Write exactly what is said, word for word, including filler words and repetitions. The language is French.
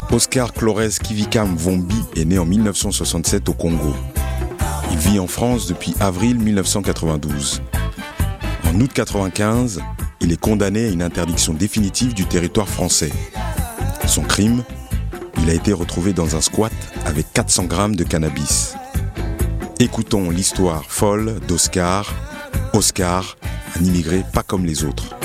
Oscar Flores Kivikam Vombi est né en mille neuf cent soixante-sept au Congo. Il vit en France depuis avril mille neuf cent quatre-vingt-douze. En août mille neuf cent quatre-vingt-quinze, il est condamné à une interdiction définitive du territoire français. Son crime, il a été retrouvé dans un squat avec quatre cents grammes de cannabis. Écoutons l'histoire folle d'Oscar, Oscar, un immigré pas comme les autres.